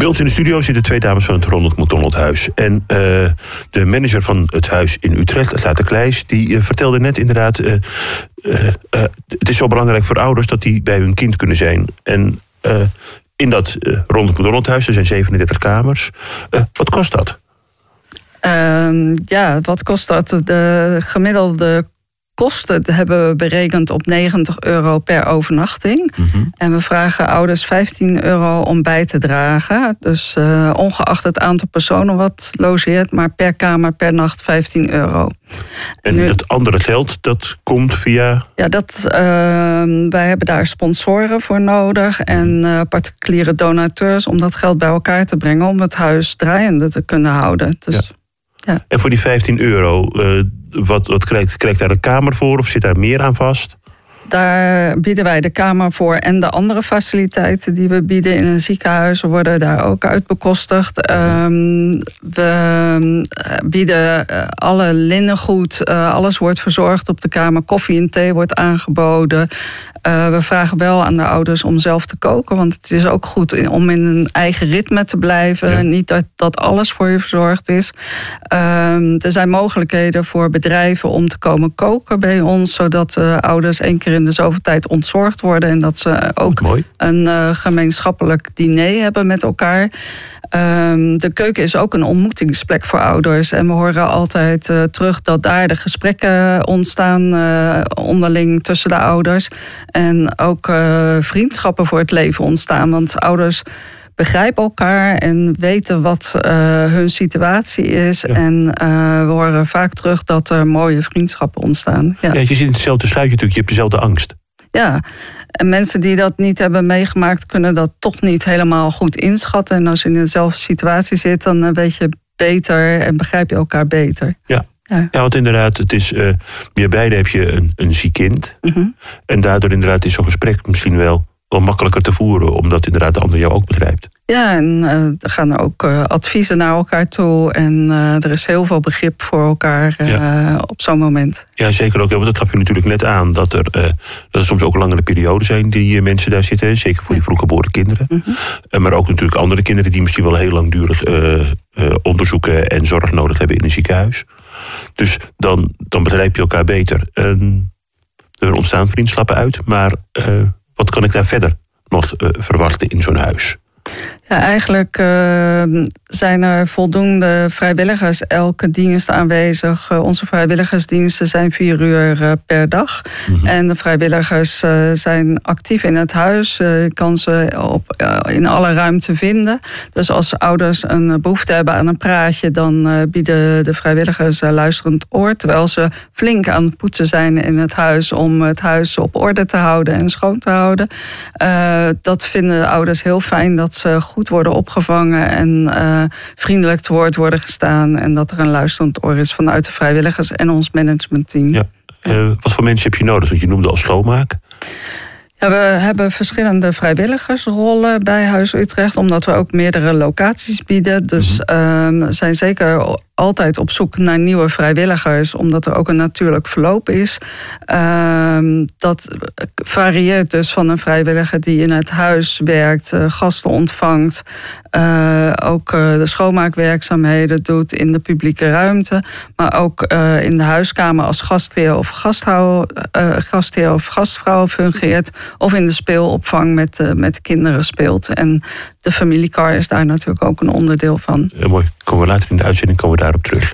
Bij ons in de studio zitten 2 dames van het Ronald McDonald Huis. En de manager van het huis in Utrecht, Later Kleijs, die vertelde net inderdaad... het is zo belangrijk voor ouders dat die bij hun kind kunnen zijn. En in dat Ronald McDonald Huis, er zijn 37 kamers. Wat kost dat? Wat kost dat? De gemiddelde kosten hebben we berekend op €90 per overnachting. Mm-hmm. En we vragen ouders €15 om bij te dragen. Dus ongeacht het aantal personen wat logeert, maar per kamer per nacht €15. En nu, dat andere geld, dat komt via... Ja, wij hebben daar sponsoren voor nodig en particuliere donateurs om dat geld bij elkaar te brengen om het huis draaiende te kunnen houden. Dus, ja. En voor die €15, wat krijgt daar een kamer voor of zit daar meer aan vast? Daar bieden wij de kamer voor en de andere faciliteiten die we bieden in een ziekenhuis worden daar ook uitbekostigd. We bieden alle linnengoed, alles wordt verzorgd op de kamer. Koffie en thee wordt aangeboden. We vragen wel aan de ouders om zelf te koken, want het is ook goed om in een eigen ritme te blijven. Ja. Niet dat alles voor je verzorgd is. Er zijn mogelijkheden voor bedrijven om te komen koken bij ons, zodat ouders 1 keer in de zoveel tijd ontzorgd worden en dat ze ook een gemeenschappelijk diner hebben met elkaar. De keuken is ook een ontmoetingsplek voor ouders. En we horen altijd terug dat daar de gesprekken ontstaan onderling tussen de ouders. En ook vriendschappen voor het leven ontstaan. Want ouders begrijpen elkaar en weten wat hun situatie is. Ja. En we horen vaak terug dat er mooie vriendschappen ontstaan. Ja. Ja, je zit in hetzelfde sluitje natuurlijk, je hebt dezelfde angst. Ja, en mensen die dat niet hebben meegemaakt kunnen dat toch niet helemaal goed inschatten. En als je in dezelfde situatie zit, dan weet je beter en begrijp je elkaar beter. Ja, want inderdaad, het is, bij beide heb je een ziek kind. Mm-hmm. En daardoor inderdaad is zo'n gesprek misschien wel makkelijker te voeren, omdat inderdaad de ander jou ook begrijpt. Ja, en er gaan ook adviezen naar elkaar toe. En er is heel veel begrip voor elkaar op zo'n moment. Ja, zeker ook. Want dat gaf je natuurlijk net aan. Dat er soms ook langere perioden zijn die mensen daar zitten. Zeker voor die vroeggeboren kinderen. Mm-hmm. Maar ook natuurlijk andere kinderen die misschien wel heel langdurig onderzoeken en zorg nodig hebben in een ziekenhuis. Dus dan begrijp je elkaar beter. Er ontstaan vriendschappen uit. Maar wat kan ik daar verder nog verwachten in zo'n huis? Ja, eigenlijk zijn er voldoende vrijwilligers elke dienst aanwezig. Onze vrijwilligersdiensten zijn 4 uur per dag. Mm-hmm. En de vrijwilligers zijn actief in het huis. Je kan ze in alle ruimte vinden. Dus als ouders een behoefte hebben aan een praatje, dan bieden de vrijwilligers luisterend oor. Terwijl ze flink aan het poetsen zijn in het huis om het huis op orde te houden en schoon te houden. Dat vinden de ouders heel fijn, dat ze goed worden opgevangen en vriendelijk te woord worden gestaan. En dat er een luisterend oor is vanuit de vrijwilligers en ons managementteam. Ja. Wat voor mensen heb je nodig? Want je noemde al schoonmaak. Ja, we hebben verschillende vrijwilligersrollen bij Huis Utrecht, omdat we ook meerdere locaties bieden. Dus zijn zeker altijd op zoek naar nieuwe vrijwilligers, omdat er ook een natuurlijk verloop is. Dat varieert dus van een vrijwilliger die in het huis werkt, gasten ontvangt, ook de schoonmaakwerkzaamheden doet in de publieke ruimte, maar ook in de huiskamer als gastheer of gastvrouw fungeert, of in de speelopvang met kinderen speelt. En de familiekar is daar natuurlijk ook een onderdeel van. Mooi. Komen we later in de uitzending daarop terug.